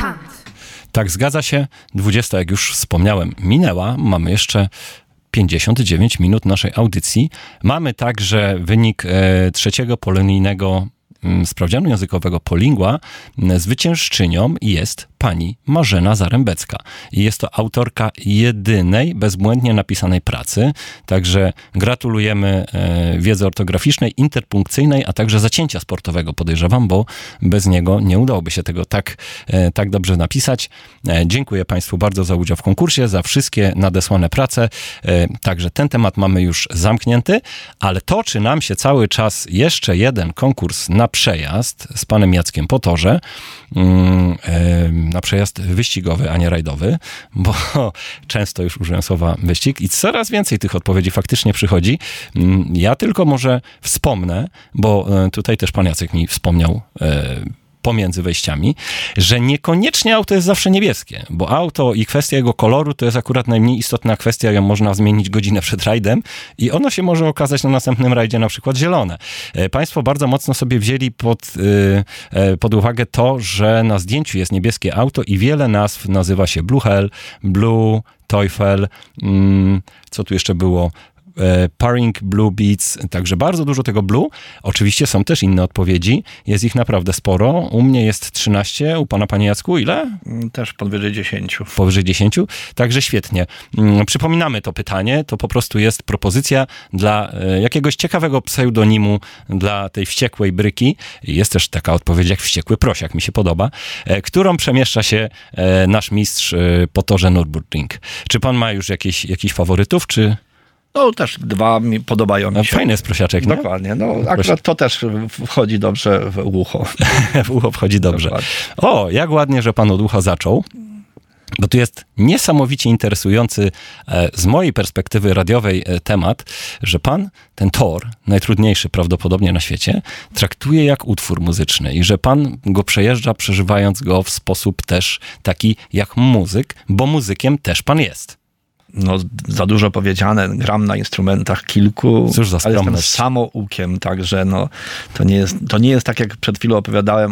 Tak, zgadza się. 20, jak już wspomniałem, minęła. Mamy jeszcze 59 minut naszej audycji. Mamy także wynik trzeciego polonijnego sprawdzianu językowego Polingua. Zwyciężczynią jest pani Marzena Zarębecka. I jest to autorka jedynej bezbłędnie napisanej pracy. Także gratulujemy wiedzy ortograficznej, interpunkcyjnej, a także zacięcia sportowego, podejrzewam, bo bez niego nie udałoby się tego tak dobrze napisać. Dziękuję Państwu bardzo za udział w konkursie, za wszystkie nadesłane prace. Także ten temat mamy już zamknięty, ale toczy nam się cały czas jeszcze jeden konkurs na przejazd z panem Jackiem po torze. Na przejazd wyścigowy, a nie rajdowy, bo często już użyłem słowa wyścig i coraz więcej tych odpowiedzi faktycznie przychodzi. Ja tylko może wspomnę, bo tutaj też pan Jacek mi wspomniał pomiędzy wejściami, że niekoniecznie auto jest zawsze niebieskie, bo auto i kwestia jego koloru to jest akurat najmniej istotna kwestia, ją można zmienić godzinę przed rajdem i ono się może okazać na następnym rajdzie na przykład zielone. Państwo bardzo mocno sobie wzięli pod uwagę to, że na zdjęciu jest niebieskie auto i wiele nazw nazywa się Blue Hell, Blue, Teufel, co tu jeszcze było? Paring Blue Beats, także bardzo dużo tego blue. Oczywiście są też inne odpowiedzi, jest ich naprawdę sporo. U mnie jest 13, u pana, panie Jacku, ile? Też powyżej 10. Powyżej 10, także świetnie. Przypominamy to pytanie, to po prostu jest propozycja dla jakiegoś ciekawego pseudonimu dla tej wściekłej bryki. Jest też taka odpowiedź jak wściekły prosiak, mi się podoba, którą przemieszcza się nasz mistrz po torze Nürburgring. Czy pan ma już jakiś faworytów, czy... No też dwa mi podobają mi się. Fajny jest prosiaczek, nie? Dokładnie. No akurat to też wchodzi dobrze w ucho. W ucho wchodzi dobrze. Dokładnie. O, jak ładnie, że pan od ucha zaczął. Bo tu jest niesamowicie interesujący z mojej perspektywy radiowej temat, że pan ten tor, najtrudniejszy prawdopodobnie na świecie, traktuje jak utwór muzyczny i że pan go przejeżdża, przeżywając go w sposób też taki jak muzyk, bo muzykiem też pan jest. No, za dużo powiedziane, gram na instrumentach kilku, Cóż za ale jestem skromność. samoukiem, także no, to nie jest tak, jak przed chwilą opowiadałem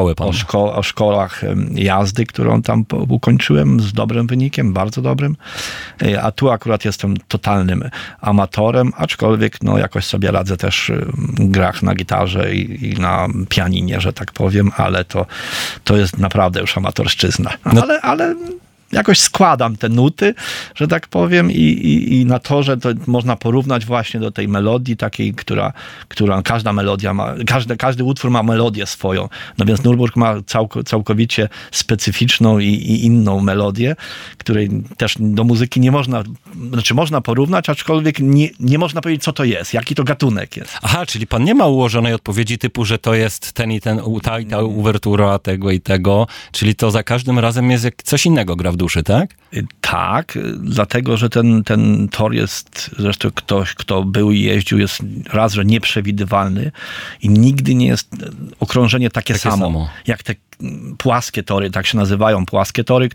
o szkołach jazdy, którą tam ukończyłem z dobrym wynikiem, bardzo dobrym, a tu akurat jestem totalnym amatorem, aczkolwiek no, jakoś sobie radzę też w grach na gitarze i na pianinie, że tak powiem, ale to jest naprawdę już amatorszczyzna. No. Ale jakoś składam te nuty, że tak powiem, i na to, że to można porównać właśnie do tej melodii takiej, która każda melodia ma, każdy utwór ma melodię swoją. No więc Nürburgring ma całkowicie specyficzną i inną melodię, której też do muzyki nie można, znaczy można porównać, aczkolwiek nie można powiedzieć, co to jest, jaki to gatunek jest. Aha, czyli pan nie ma ułożonej odpowiedzi typu, że to jest ten i ten, ta i ta uwertura tego i tego, czyli to za każdym razem jest coś innego gra w duszy, tak? Tak, dlatego, że ten tor jest, zresztą ktoś, kto był i jeździł, jest raz, że nieprzewidywalny i nigdy nie jest okrążenie takie samo, jak te płaskie tory, tak się nazywają, płaskie tory,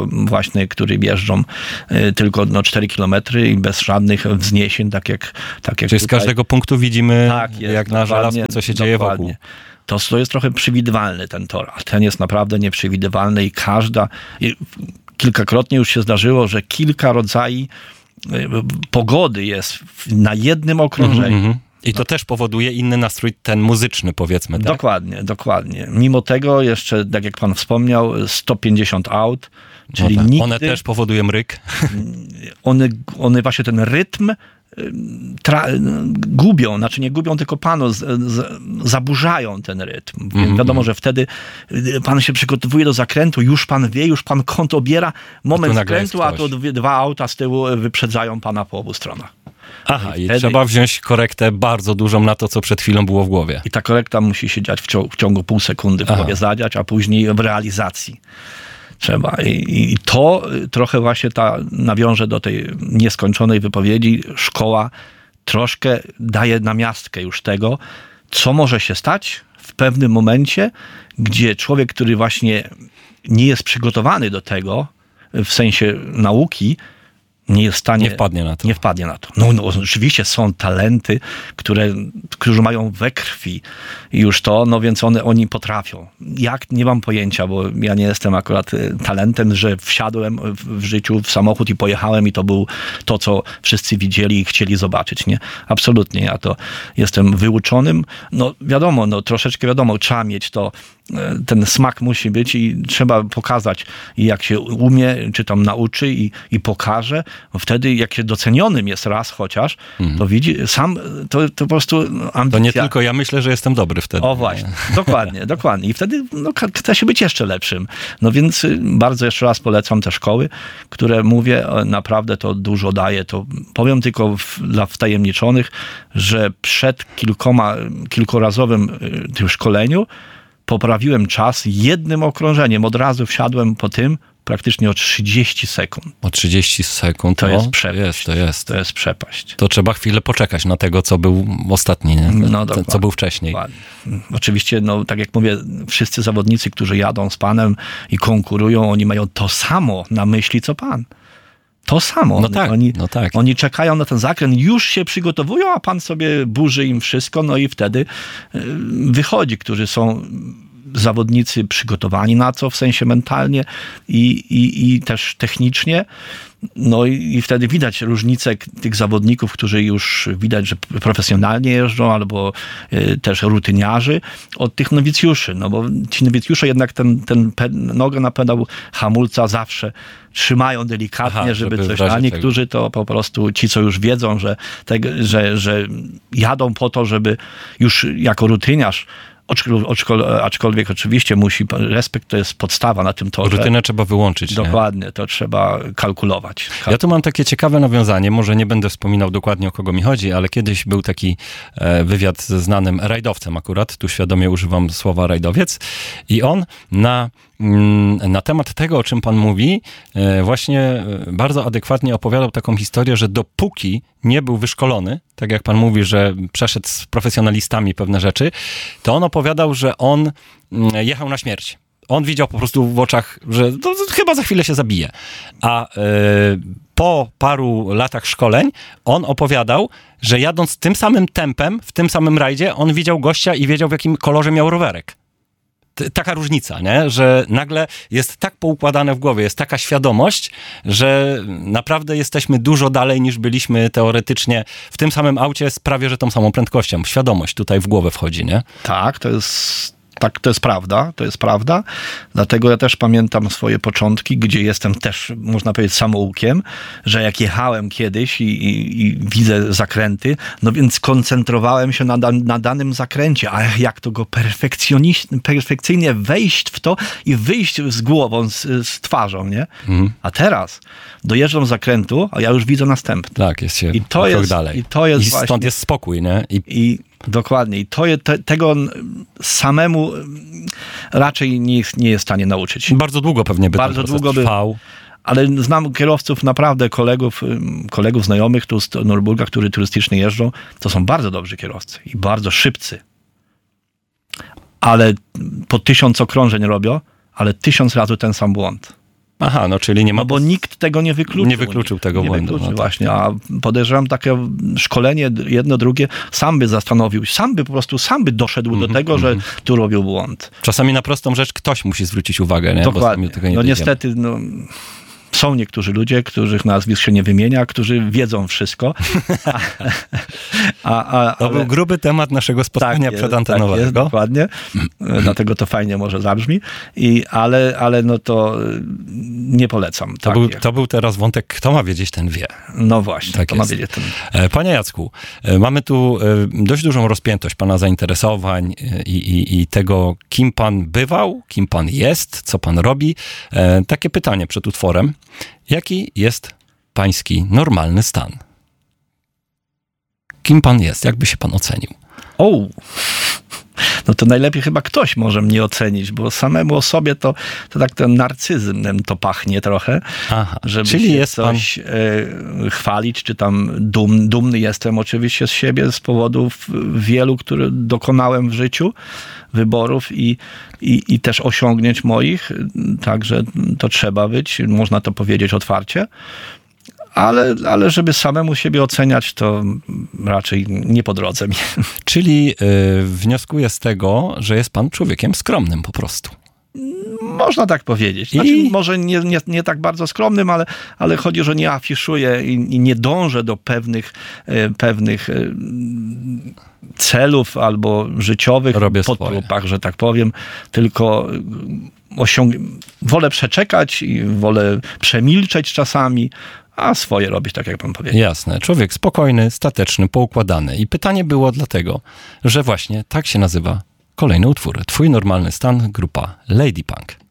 które jeżdżą tylko 4 kilometry i bez żadnych wzniesień, tak jak Czyli tutaj. z każdego punktu widzimy, Tak jest, jak na żelazku, co się dzieje wokół. To jest trochę przewidywalny ten tor, a ten jest naprawdę nieprzewidywalny i kilkakrotnie już się zdarzyło, że kilka rodzajów pogody jest na jednym okrążeniu. I to też powoduje inny nastrój, ten muzyczny, powiedzmy, tak? Dokładnie. Mimo tego jeszcze, tak jak pan wspomniał, 150 aut, czyli tak. nigdy... One też powodują ryk? One właśnie ten rytm gubią, znaczy nie gubią, tylko panu zaburzają ten rytm. Wiadomo, że wtedy pan się przygotowuje do zakrętu, już pan wie, już pan kąt obiera, moment skrętu, a to dwa auta z tyłu wyprzedzają pana po obu stronach. Aha, i trzeba wziąć korektę bardzo dużą na to, co przed chwilą było w głowie. I ta korekta musi się dziać w ciągu pół sekundy w głowie zadziać, a później w realizacji trzeba. I to trochę właśnie nawiążę do tej nieskończonej wypowiedzi. Szkoła troszkę daje namiastkę już tego, co może się stać w pewnym momencie, gdzie człowiek, który właśnie nie jest przygotowany do tego, w sensie nauki, nie jest w stanie... Nie wpadnie na to. Nie wpadnie na to. No oczywiście są talenty, którzy mają we krwi już to, no więc oni potrafią. Jak? Nie mam pojęcia, bo ja nie jestem akurat talentem, że wsiadłem w życiu w samochód i pojechałem i to był to, co wszyscy widzieli i chcieli zobaczyć, nie? Absolutnie. Ja to jestem wyuczonym. No wiadomo, troszeczkę wiadomo, trzeba mieć to, ten smak musi być i trzeba pokazać, jak się umie, czy tam nauczy i pokaże. Wtedy, jak się docenionym jest raz chociaż, to widzi, sam to po prostu ambicja. To nie tylko ja myślę, że jestem dobry wtedy. O właśnie, dokładnie. I wtedy chce się być jeszcze lepszym. No więc bardzo jeszcze raz polecam te szkoły, które mówię, naprawdę to dużo daje. To powiem tylko dla wtajemniczonych, że przed kilkurazowym tym szkoleniu poprawiłem czas jednym okrążeniem. Od razu wsiadłem po tym praktycznie o 30 sekund. O 30 sekund to jest przepaść. To jest przepaść. To trzeba chwilę poczekać na tego, co był ostatni, nie? Co był wcześniej. Dokładnie. Oczywiście, tak jak mówię, wszyscy zawodnicy, którzy jadą z panem i konkurują, oni mają to samo na myśli, co pan. To samo. Oni czekają na ten zakręt, już się przygotowują, a pan sobie burzy im wszystko, no i wtedy wychodzi, którzy są zawodnicy przygotowani na co, w sensie mentalnie i też technicznie. No i wtedy widać różnicę tych zawodników, którzy już widać, że profesjonalnie jeżdżą, albo też rutyniarzy, od tych nowicjuszy. No bo ci nowicjusze jednak nogę na pedał hamulca zawsze trzymają delikatnie, żeby coś, a niektórzy to po prostu ci, co już wiedzą, że jadą po to, żeby już jako rutyniarz, aczkolwiek oczywiście respekt to jest podstawa na tym torze. Rutynę trzeba wyłączyć. Dokładnie, nie? To trzeba kalkulować. Ja tu mam takie ciekawe nawiązanie, może nie będę wspominał dokładnie, o kogo mi chodzi, ale kiedyś był taki wywiad ze znanym rajdowcem akurat, tu świadomie używam słowa rajdowiec, i on na temat tego, o czym pan mówi, właśnie bardzo adekwatnie opowiadał taką historię, że dopóki nie był wyszkolony, tak jak pan mówi, że przeszedł z profesjonalistami pewne rzeczy, to on opowiadał, że on jechał na śmierć. On widział po prostu w oczach, że to chyba za chwilę się zabije. A po paru latach szkoleń on opowiadał, że jadąc tym samym tempem, w tym samym rajdzie, on widział gościa i wiedział, w jakim kolorze miał rowerek. Taka różnica, nie? Że nagle jest tak poukładane w głowie, jest taka świadomość, że naprawdę jesteśmy dużo dalej niż byliśmy teoretycznie w tym samym aucie z prawie że tą samą prędkością. Świadomość tutaj w głowę wchodzi, nie? Tak, to jest prawda. Dlatego ja też pamiętam swoje początki, gdzie jestem też, można powiedzieć, samoukiem, że jak jechałem kiedyś i widzę zakręty, no więc koncentrowałem się na danym zakręcie, a jak to go perfekcyjnie wejść w to i wyjść z głową, z twarzą, nie? A teraz dojeżdżam z zakrętu, a ja już widzę następny. Tak, jest się dalej. I stąd właśnie, jest spokój, nie? Dokładnie. I tego samemu raczej nie jest w stanie nauczyć. Bardzo długo pewnie by trwał. Ale znam kierowców, naprawdę kolegów znajomych tu z Nürburga, którzy turystycznie jeżdżą, to są bardzo dobrzy kierowcy i bardzo szybcy. Ale po 1000 okrążeń robią, ale 1000 razy ten sam błąd. Aha, no czyli nie ma... No bo nikt tego nie wykluczył. Nie wykluczył tego błędu. No właśnie, a podejrzewam takie szkolenie, jedno, drugie, sam by zastanowił, sam by doszedł do tego, że tu robił błąd. Czasami na prostą rzecz ktoś musi zwrócić uwagę, nie? Dokładnie. Bo niestety, są niektórzy ludzie, których nazwisk się nie wymienia, którzy wiedzą wszystko. To był gruby temat naszego spotkania przedantenowego. Tak jest, dokładnie. Dlatego to fajnie może zabrzmi. Ale to nie polecam. To był teraz wątek, kto ma wiedzieć, ten wie. No właśnie, tak kto ma wiedzieć, ten wie. Panie Jacku, mamy tu dość dużą rozpiętość pana zainteresowań i tego, kim pan bywał, kim pan jest, co pan robi. Takie pytanie przed utworem. Jaki jest pański normalny stan? Kim pan jest? Jak by się pan ocenił? No to najlepiej chyba ktoś może mnie ocenić, bo samemu o sobie to tak ten narcyzmem to pachnie trochę. Aha, żeby czyli się jest coś chwalić, czy tam dumny jestem oczywiście z siebie, z powodów wielu, które dokonałem w życiu, wyborów i też osiągnięć moich, także to trzeba być, można to powiedzieć otwarcie. ale żeby samemu siebie oceniać, to raczej nie po drodze mi. Czyli wnioskuję z tego, że jest pan człowiekiem skromnym po prostu. Można tak powiedzieć. Znaczy, może nie tak bardzo skromnym, ale chodzi, że nie afiszuję i nie dążę do pewnych celów albo życiowych podprupach, że tak powiem, tylko wolę przeczekać i wolę przemilczeć czasami, a swoje robić, tak jak pan powiedział. Jasne. Człowiek spokojny, stateczny, poukładany. I pytanie było dlatego, że właśnie tak się nazywa kolejny utwór. Twój normalny stan, grupa Lady Punk.